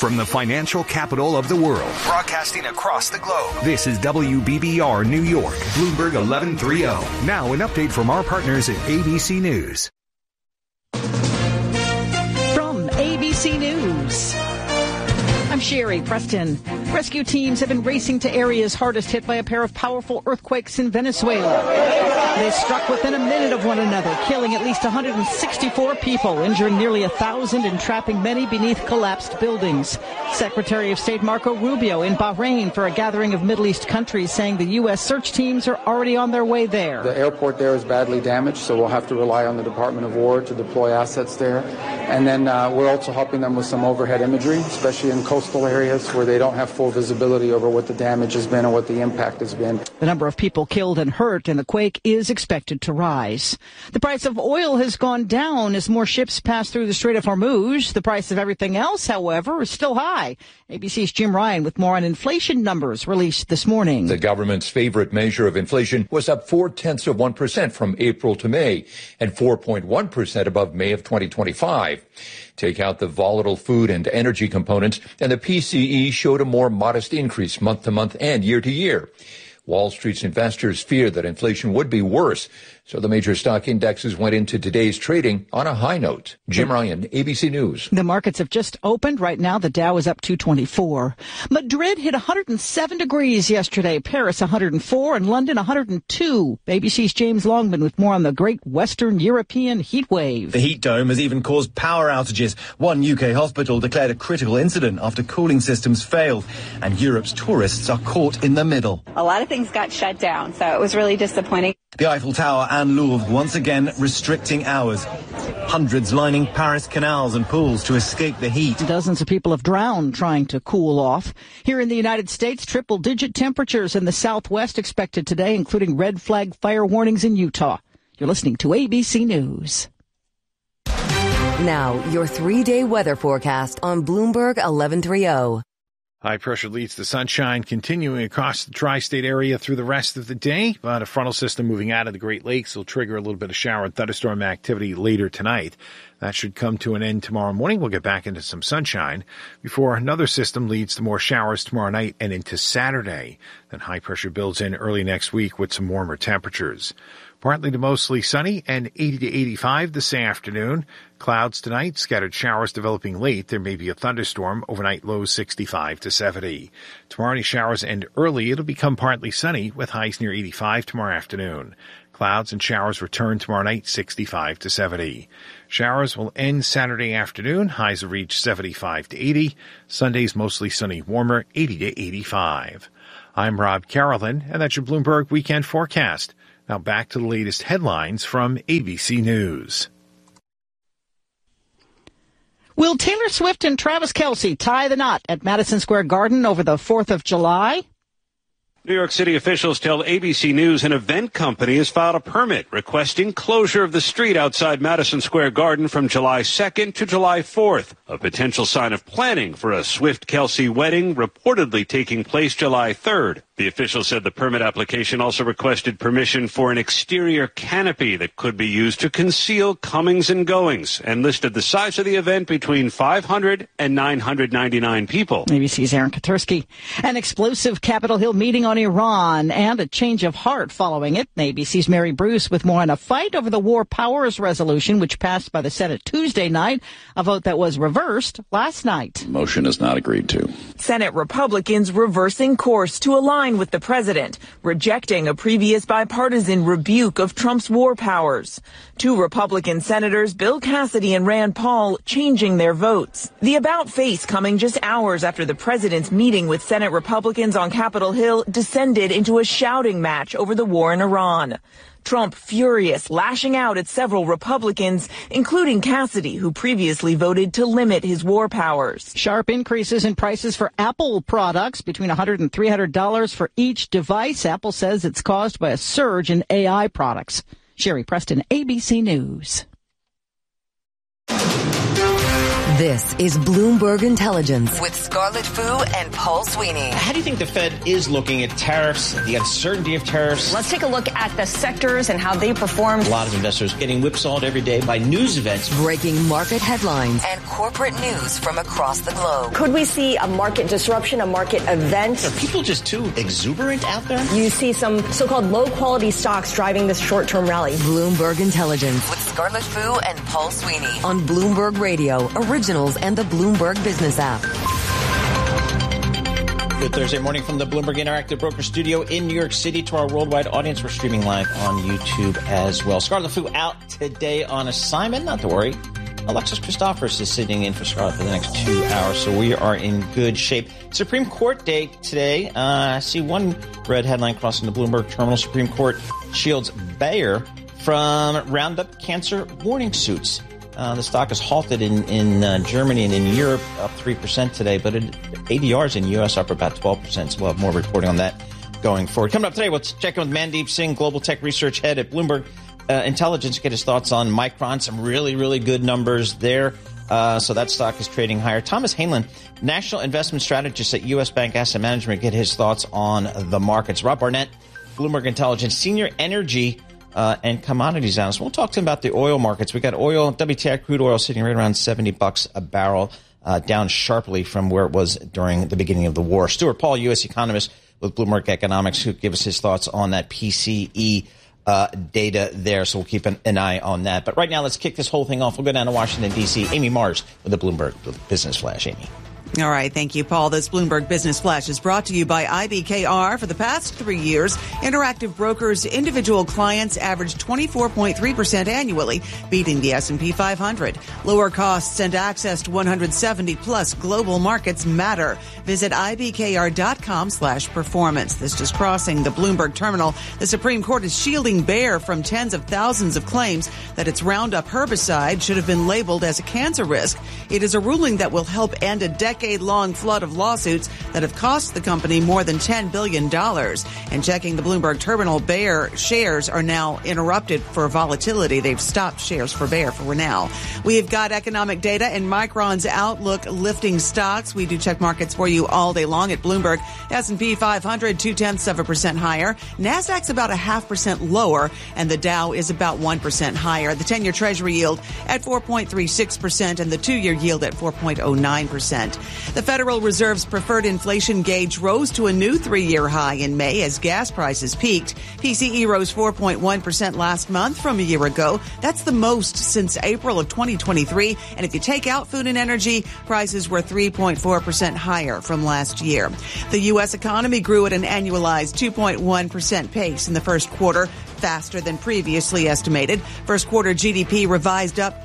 from the financial capital of the world, broadcasting across the globe. This is WBBR New York, Bloomberg 1130. Now an update from our partners at ABC News. From ABC News, I'm Sherry Preston. Rescue teams have been racing to areas hardest hit by a pair of powerful earthquakes in Venezuela. They struck within a minute of one another, killing at least 164 people, injuring nearly 1,000 and trapping many beneath collapsed buildings. Secretary of State Marco Rubio in Bahrain for a gathering of Middle East countries, saying the U.S. search teams are already on their way there. The airport there is badly damaged, so we'll have to rely on the Department of War to deploy assets there. And then we're also helping them with some overhead imagery, especially in coastal areas where they don't have full visibility over what the damage has been and what the impact has been. The number of people killed and hurt in the quake is expected to rise. The price of oil has gone down as more ships pass through the Strait of Hormuz. The price of everything else, however, is still high. ABC's Jim Ryan with more on inflation numbers released this morning. The government's favorite measure of inflation was up 0.4% from April to May and 4.1% above May of 2025. Take out the volatile food and energy components, and the PCE showed a more modest increase month to month and year to year. Wall Street's investors feared that inflation would be worse, so the major stock indexes went into today's trading on a high note. Jim Ryan, ABC News. The markets have just opened. Right now, the Dow is up 224. Madrid hit 107 degrees yesterday, Paris 104, and London 102. ABC's James Longman with more on the great Western European heat wave. The heat dome has even caused power outages. One UK hospital declared a critical incident after cooling systems failed, and Europe's tourists are caught in the middle. A lot of things got shut down, so it was really disappointing. The Eiffel Tower and Louvre once again restricting hours. Hundreds lining Paris canals and pools to escape the heat. Dozens of people have drowned trying to cool off. Here in the United States, triple-digit temperatures in the Southwest expected today, including red flag fire warnings in Utah. You're listening to ABC News. Now, your 3-day weather forecast on Bloomberg 1130. High pressure leads to sunshine continuing across the tri-state area through the rest of the day, but a frontal system moving out of the Great Lakes will trigger a little bit of shower and thunderstorm activity later tonight. That should come to an end tomorrow morning. We'll get back into some sunshine before another system leads to more showers tomorrow night and into Saturday. Then high pressure builds in early next week with some warmer temperatures. Partly to mostly sunny and 80 to 85 this afternoon. Clouds tonight, scattered showers developing late. There may be a thunderstorm. Overnight lows 65 to 70. Tomorrow any showers end early. It'll become partly sunny with highs near 85 tomorrow afternoon. Clouds and showers return tomorrow night 65 to 70. Showers will end Saturday afternoon. Highs will reach 75 to 80. Sunday's mostly sunny, warmer 80 to 85. I'm Rob Carolyn, and that's your Bloomberg Weekend Forecast. Now back to the latest headlines from ABC News. Will Taylor Swift and Travis Kelce tie the knot at Madison Square Garden over the 4th of July? New York City officials tell ABC News an event company has filed a permit requesting closure of the street outside Madison Square Garden from July 2nd to July 4th, a potential sign of planning for a Swift-Kelce wedding reportedly taking place July 3rd. The official said the permit application also requested permission for an exterior canopy that could be used to conceal comings and goings and listed the size of the event between 500 and 999 people. ABC's Aaron Katursky. An explosive Capitol Hill meeting on Iran and a change of heart following it. ABC's Mary Bruce with more on a fight over the War Powers Resolution, which passed by the Senate Tuesday night, a vote that was reversed last night. Motion is not agreed to. Senate Republicans reversing course to align with the president, rejecting a previous bipartisan rebuke of Trump's war powers. Two Republican senators, Bill Cassidy and Rand Paul, changing their votes. The about face coming just hours after the president's meeting with Senate Republicans on Capitol Hill descended into a shouting match over the war in Iran. Trump furious, lashing out at several Republicans, including Cassidy, who previously voted to limit his war powers. Sharp increases in prices for Apple products, between $100 and $300 for each device. Apple says it's caused by a surge in AI products. Sherry Preston, ABC News. This is Bloomberg Intelligence with Scarlett Fu and Paul Sweeney. How do you think the Fed is looking at tariffs, the uncertainty of tariffs? Let's take a look at the sectors and how they performed. A lot of investors getting whipsawed every day by news events. Breaking market headlines and corporate news from across the globe. Could we see a market disruption, a market event? Are people just too exuberant out there? You see some so-called low-quality stocks driving this short-term rally. Bloomberg Intelligence with Scarlett Fu and Paul Sweeney on Bloomberg Radio, Originals, and the Bloomberg Business app. Good Thursday morning from the Bloomberg Interactive Broker Studio in New York City. To our worldwide audience, we're streaming live on YouTube as well. Scarlett Fu out today on assignment. Not to worry. Alexis Christophers is sitting in for Scarlett for the next 2 hours, so we are in good shape. Supreme Court day today. I see one red headline crossing the Bloomberg terminal. Supreme Court shields Bayer from Roundup cancer warning suits. The stock is halted in Germany and in Europe, up 3% today, but ADRs in the U.S. up about 12%, so we'll have more reporting on that going forward. Coming up today, we'll check in with Mandeep Singh, Global Tech Research Head at Bloomberg Intelligence, get his thoughts on Micron, some really, really good numbers there. So that stock is trading higher. Thomas Hainland, National Investment Strategist at U.S. Bank Asset Management, get his thoughts on the markets. Rob Barnett, Bloomberg Intelligence, Senior Energy and Commodities Analyst. We'll talk to him about the oil markets. We got oil, WTI crude oil sitting right around $70 a barrel, down sharply from where it was during the beginning of the war. Stuart Paul, U.S. economist with Bloomberg Economics, who gave us his thoughts on that PCE data there, so we'll keep an eye on that. But right now, let's kick this whole thing off. We'll go down to Washington, D.C. Amy Mars with the Bloomberg Business Flash. Amy. All right. Thank you, Paul. This Bloomberg Business Flash is brought to you by IBKR. For the past 3 years, Interactive Brokers' individual clients averaged 24.3% annually, beating the S&P 500. Lower costs and access to 170-plus global markets matter. Visit IBKR.com/performance. This just crossing the Bloomberg terminal. The Supreme Court is shielding Bayer from tens of thousands of claims that its Roundup herbicide should have been labeled as a cancer risk. It is a ruling that will help end a decade-long flood of lawsuits that have cost the company more than $10 billion. And checking the Bloomberg terminal, Bayer shares are now interrupted for volatility. They've stopped shares for Bayer for now. We've got economic data and Micron's outlook lifting stocks. We do check markets for you all day long at Bloomberg. S&P 500, 0.2% higher. NASDAQ's about 0.5% lower, and the Dow is about 1% higher. The 10-year Treasury yield at 4.36% and the 2-year yield at 4.09%. The Federal Reserve's preferred inflation gauge rose to a new 3-year high in May as gas prices peaked. PCE rose 4.1% last month from a year ago. That's the most since April of 2023. And if you take out food and energy, prices were 3.4% higher from last year. The U.S. economy grew at an annualized 2.1% pace in the first quarter, faster than previously estimated. First quarter GDP revised up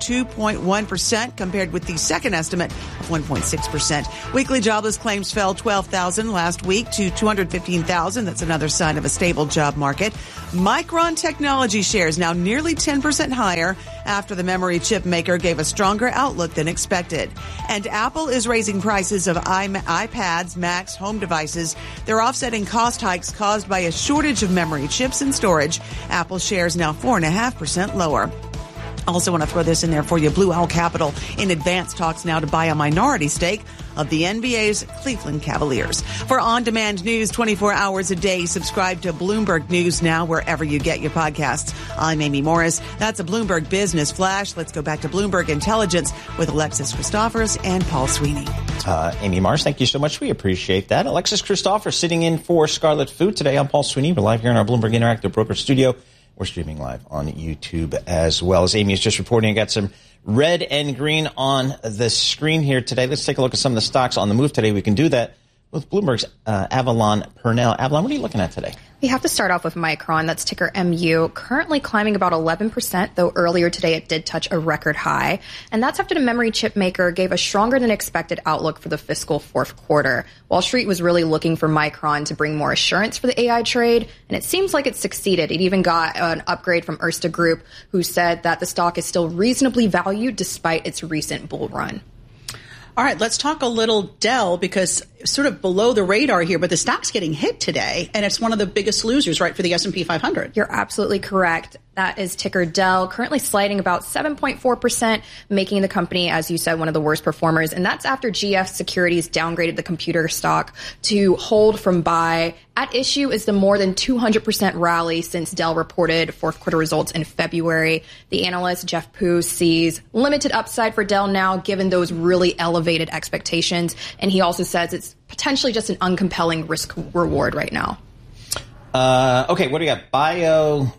2.1% compared with the second estimate of 1.6%. Weekly jobless claims fell 12,000 last week to 215,000. That's another sign of a stable job market. Micron Technology shares now nearly 10% higher after the memory chip maker gave a stronger outlook than expected. And Apple is raising prices of iPads, Macs, home devices. They're offsetting cost hikes caused by a shortage of memory chips and storage. Apple shares now 4.5% lower. Also want to throw this in there for you. Blue Owl Capital in advanced talks now to buy a minority stake of the NBA's Cleveland Cavaliers. For on-demand news 24 hours a day, subscribe to Bloomberg News Now wherever you get your podcasts. I'm Amy Morris. That's a Bloomberg Business Flash. Let's go back to Bloomberg Intelligence with Alexis Christophers and Paul Sweeney. Amy Morris, thank you so much. We appreciate that. Alexis Christophers sitting in for Scarlett Fu today. I'm Paul Sweeney. We're live here in our Bloomberg Interactive Broker Studio. We're streaming live on YouTube as well. As Amy is just reporting, I got some red and green on the screen here today. Let's take a look at some of the stocks on the move today. We can do that with Bloomberg's Avalon Purnell. Avalon, what are you looking at today? We have to start off with Micron. That's ticker MU, currently climbing about 11%, though earlier today it did touch a record high. And that's after the memory chip maker gave a stronger than expected outlook for the fiscal fourth quarter. Wall Street was really looking for Micron to bring more assurance for the AI trade, and it seems like it succeeded. It even got an upgrade from Erste Group, who said that the stock is still reasonably valued despite its recent bull run. All right, let's talk a little Dell, because sort of below the radar here, but the stock's getting hit today, and it's one of the biggest losers, right, for the S&P 500. You're absolutely correct. That is ticker Dell, currently sliding about 7.4%, making the company, as you said, one of the worst performers. And that's after GF Securities downgraded the computer stock to hold from buy. At issue is the more than 200% rally since Dell reported fourth quarter results in February. The analyst, Jeff Poo, sees limited upside for Dell now, given those really elevated expectations. And he also says it's potentially just an uncompelling risk reward right now. Okay, what do you got?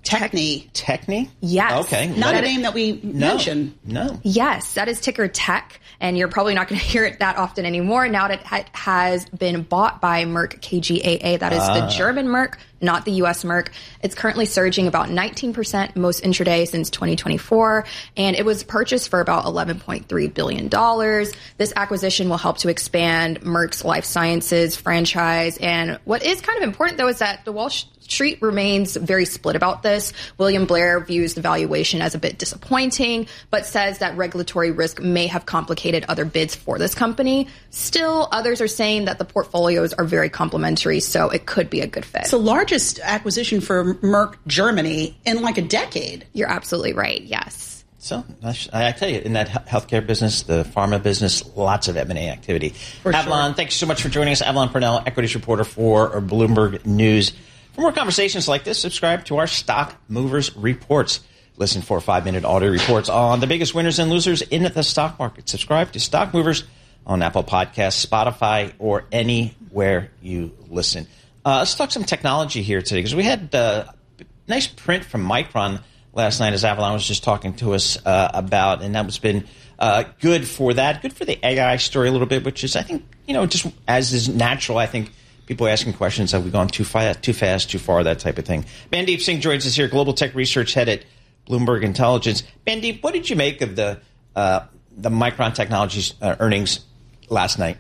Techni? Yes. Okay. Not a name that we mentioned. No. Yes, that is ticker Tech, and you're probably not going to hear it that often anymore now that it has been bought by Merck KGaA. That is the German Merck, not the U.S. Merck. It's currently surging about 19% most intraday since 2024, and it was purchased for about $11.3 billion. This acquisition will help to expand Merck's life sciences franchise, and what is kind of important, though, is that the Wall Street remains very split about this. William Blair views the valuation as a bit disappointing, but says that regulatory risk may have complicated other bids for this company. Still, others are saying that the portfolios are very complementary, so it could be a good fit. It's the largest acquisition for Merck Germany in like a decade. You're absolutely right, yes. So, I tell you, in that healthcare business, the pharma business, lots of M&A activity. Avalon, thank you so much for joining us. Avalon Purnell, equities reporter for Bloomberg News. For more conversations like this, subscribe to our Stock Movers Reports. Listen for 5-minute audio reports on the biggest winners and losers in the stock market. Subscribe to Stock Movers on Apple Podcasts, Spotify, or anywhere you listen. Let's talk some technology here today, because we had a nice print from Micron last night, as Avalon was just talking to us about, and that was been good for that. Good for the AI story a little bit, which is, I think, just as is natural, I think, people asking questions, have we gone too fast, too far, that type of thing. Mandeep Singh joins us here, Global Tech Research Head at Bloomberg Intelligence. Mandeep, what did you make of the Micron Technologies earnings last night?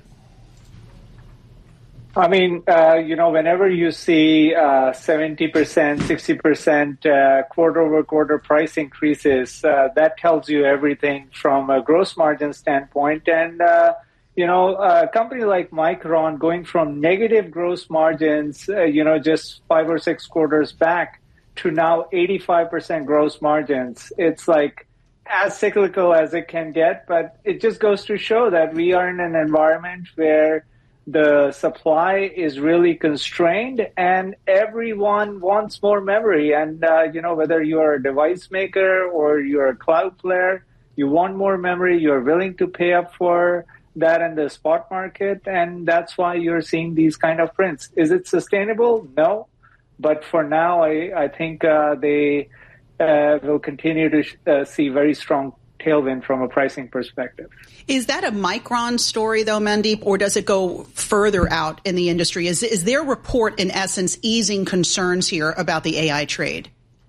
I mean, whenever you see 70%, 60% quarter-over-quarter price increases, that tells you everything from a gross margin standpoint. And a company like Micron going from negative gross margins, just 5 or 6 quarters back to now 85% gross margins. It's like as cyclical as it can get, but it just goes to show that we are in an environment where the supply is really constrained and everyone wants more memory. And, whether you're a device maker or you're a cloud player, you want more memory, you're willing to pay up for that in the spot market, and that's why you're seeing these kind of prints. Is it sustainable? No. But for now, I think they will continue to see very strong tailwind from a pricing perspective. Is that a Micron story, though, Mandeep, or does it go further out in the industry? Is their report, in essence, easing concerns here about the AI trade?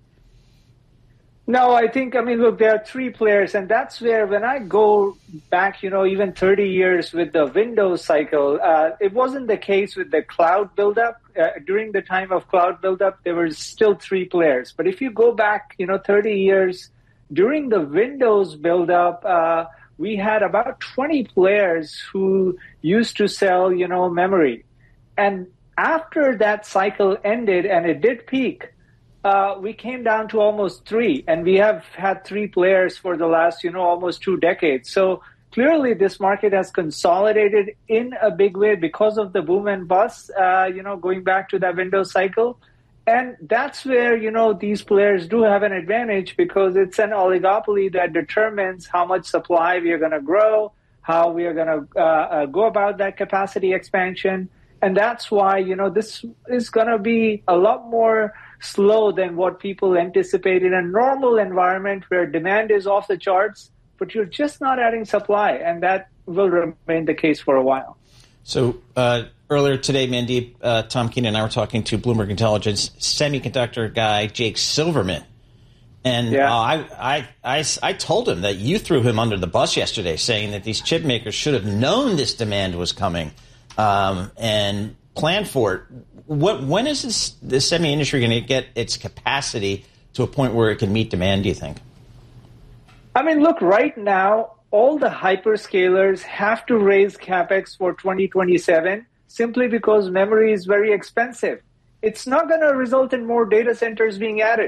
No, look, there are 3 players, and that's where when I go back, even 30 years with the Windows cycle, it wasn't the case with the cloud buildup. During the time of cloud buildup, there were still 3 players. But if you go back, 30 years, during the Windows buildup, we had about 20 players who used to sell, memory. And after that cycle ended, and it did peak, we came down to almost 3, and we have had 3 players for the last, almost 2 decades. So clearly this market has consolidated in a big way because of the boom and bust, going back to that Windows cycle. And that's where, these players do have an advantage because it's an oligopoly that determines how much supply we are going to grow, how we are going to go about that capacity expansion. And that's why, this is going to be a lot more slow than what people anticipate in a normal environment where demand is off the charts, but you're just not adding supply. And that will remain the case for a while. So earlier today, Mandeep, Tom Keenan and I were talking to Bloomberg Intelligence semiconductor guy Jake Silverman. And I told him that you threw him under the bus yesterday, saying that these chip makers should have known this demand was coming and planned for it. When is this semi industry going to get its capacity to a point where it can meet demand, do you think? Look, right now, all the hyperscalers have to raise CapEx for 2027 simply because memory is very expensive. It's not going to result in more data centers being added.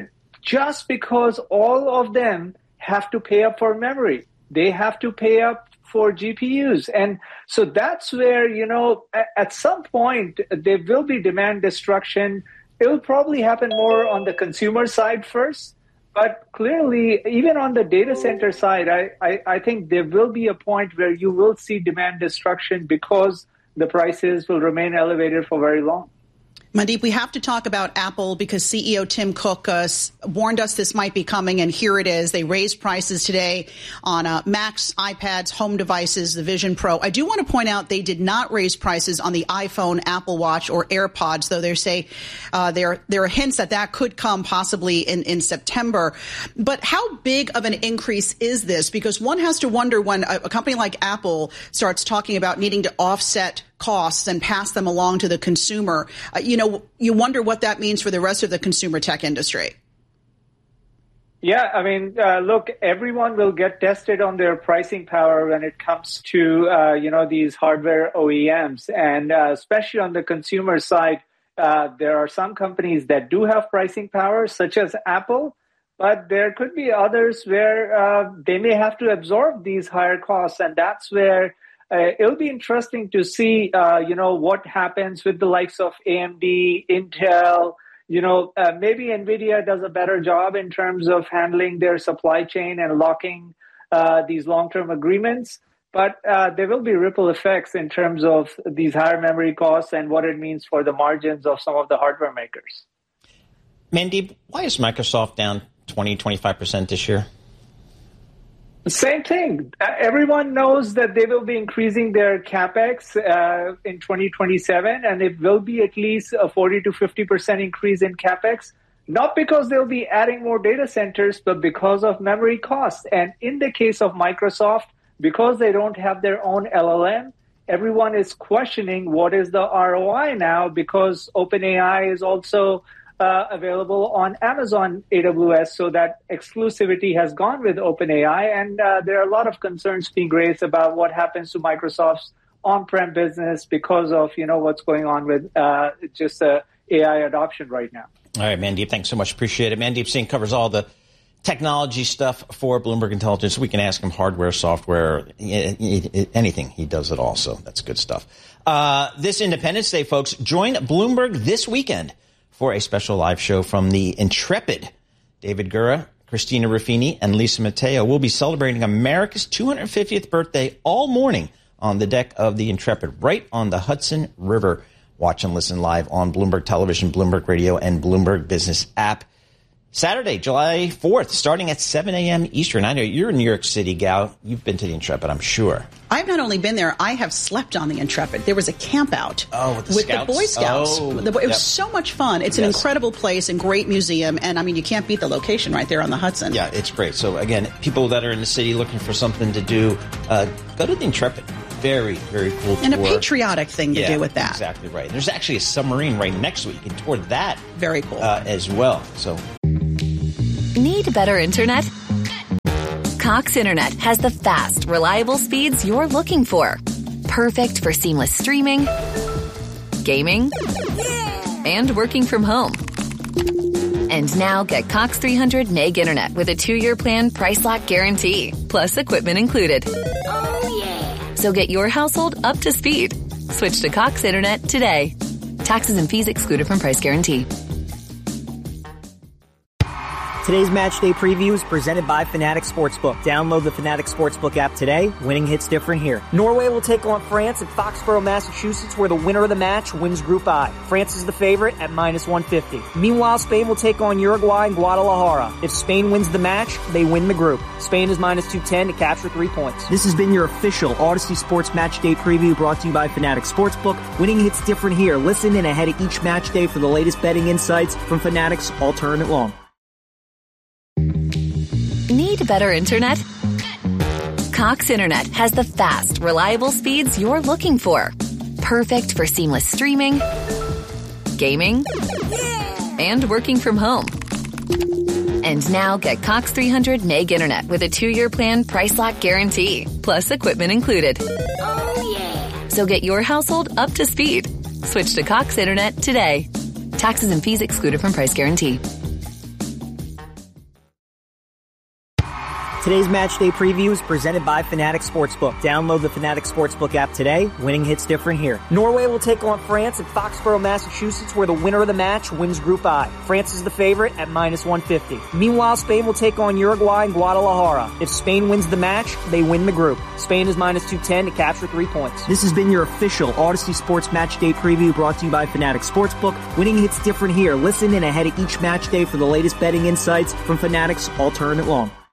just because all of them have to pay up for memory. They have to pay up for GPUs. And so that's where, at some point, there will be demand destruction. It will probably happen more on the consumer side first. But clearly, even on the data center side, I think there will be a point where you will see demand destruction because the prices will remain elevated for very long. Mandeep, we have to talk about Apple because CEO Tim Cook warned us this might be coming, and here it is. They raised prices today on Macs, iPads, home devices, the Vision Pro. I do want to point out they did not raise prices on the iPhone, Apple Watch, or AirPods, though they say there are hints that could come possibly in September. But how big of an increase is this? Because one has to wonder when a company like Apple starts talking about needing to offset costs and pass them along to the consumer. You wonder what that means for the rest of the consumer tech industry. Yeah, I mean, look, everyone will get tested on their pricing power when it comes to, these hardware OEMs. And especially on the consumer side, there are some companies that do have pricing power, such as Apple, but there could be others where they may have to absorb these higher costs. And that's where it'll be interesting to see, what happens with the likes of AMD, Intel. Maybe NVIDIA does a better job in terms of handling their supply chain and locking these long-term agreements. But there will be ripple effects in terms of these higher memory costs and what it means for the margins of some of the hardware makers. Mandeep, why is Microsoft down 20-25% this year? Same thing. Everyone knows that they will be increasing their CapEx in 2027, and it will be at least a 40 to 50% increase in CapEx, not because they'll be adding more data centers, but because of memory costs. And in the case of Microsoft, because they don't have their own LLM, everyone is questioning what is the ROI now, because OpenAI is also available on Amazon AWS, so that exclusivity has gone with OpenAI, and there are a lot of concerns being raised about what happens to Microsoft's on-prem business because of what's going on with just AI adoption right now. All right, Mandeep, thanks so much. Appreciate it. Mandeep Singh covers all the technology stuff for Bloomberg Intelligence. We can ask him hardware, software, anything. He does it all, so that's good stuff. This Independence Day, folks, join Bloomberg this weekend for a special live show from the Intrepid. David Gura, Christina Ruffini, and Lisa Mateo will be celebrating America's 250th birthday all morning on the deck of the Intrepid, right on the Hudson River. Watch and listen live on Bloomberg Television, Bloomberg Radio, and Bloomberg Business app. Saturday, July 4th, starting at 7 a.m. Eastern. I know you're in New York City, Gal. You've been to the Intrepid, I'm sure. I've not only been there, I have slept on the Intrepid. There was a camp out with the Boy Scouts. It was so much fun. It's an incredible place and great museum. And, you can't beat the location right there on the Hudson. Yeah, it's great. So, again, people that are in the city looking for something to do, go to the Intrepid. Very, very cool tour. And a patriotic thing to do with that. Exactly right. There's actually a submarine right next to it. You can tour that. Very cool. As well. So. Need better internet? Cox Internet has the fast, reliable speeds you're looking for. Perfect for seamless streaming, gaming, and working from home. And now get Cox 300 meg internet with a 2-year plan price lock guarantee, plus equipment included. Oh, yeah. So get your household up to speed. Switch to Cox Internet today. Taxes and fees excluded from price guarantee. Today's match day preview is presented by Fanatics Sportsbook. Download the Fanatics Sportsbook app today. Winning hits different here. Norway will take on France at Foxborough, Massachusetts, where the winner of the match wins Group I. France is the favorite at -150. Meanwhile, Spain will take on Uruguay in Guadalajara. If Spain wins the match, they win the group. Spain is -210 to capture 3 points. This has been your official Odyssey Sports Match Day preview brought to you by Fanatics Sportsbook. Winning hits different here. Listen in ahead of each match day for the latest betting insights from Fanatics all tournament long. Need better internet? Cox Internet has the fast, reliable speeds you're looking for. Perfect for seamless streaming, gaming, and working from home. And now get Cox 300 meg internet with a 2-year plan price lock guarantee, plus equipment included. Oh, yeah. So get your household up to speed. Switch to Cox Internet today. Taxes and fees excluded from price guarantee. Today's match day preview is presented by Fanatic Sportsbook. Download the Fanatic Sportsbook app today. Winning hits different here. Norway will take on France at Foxborough, Massachusetts, where the winner of the match wins Group I. France is the favorite at -150. Meanwhile, Spain will take on Uruguay in Guadalajara. If Spain wins the match, they win the group. Spain is -210 to capture 3 points. This has been your official Odyssey Sports Match Day preview brought to you by Fanatic Sportsbook. Winning hits different here. Listen in ahead of each match day for the latest betting insights from Fanatic's All Tournament Long.